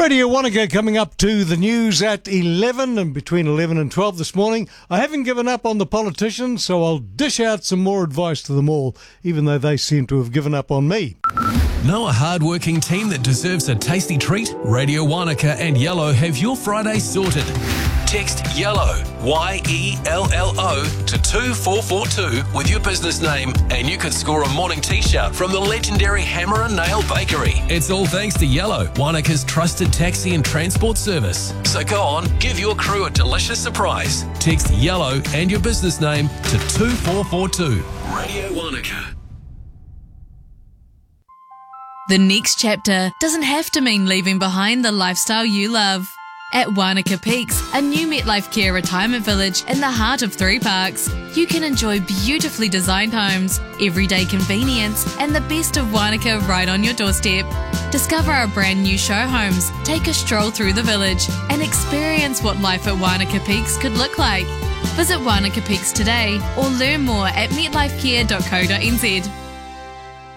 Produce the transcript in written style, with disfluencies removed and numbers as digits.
Radio Wanaka coming up to the news at 11 and between 11 and 12 this morning. I haven't given up on the politicians, so I'll dish out some more advice to them all, even though they seem to have given up on me. Know a hard-working team that deserves a tasty treat? Radio Wanaka and Yellow have your Friday sorted. Text YELLOW, YELLO, to 2442 with your business name and you could score a morning t-shirt from the legendary Hammer and Nail Bakery. It's all thanks to Yellow, Wanaka's trusted taxi and transport service. So go on, give your crew a delicious surprise. Text YELLOW and your business name to 2442. Radio Wanaka. The next chapter doesn't have to mean leaving behind the lifestyle you love. At Wanaka Peaks, a new MetLife Care retirement village in the heart of Three Parks, you can enjoy beautifully designed homes, everyday convenience, and the best of Wanaka right on your doorstep. Discover our brand new show homes, take a stroll through the village, and experience what life at Wanaka Peaks could look like. Visit Wanaka Peaks today or learn more at metlifecare.co.nz.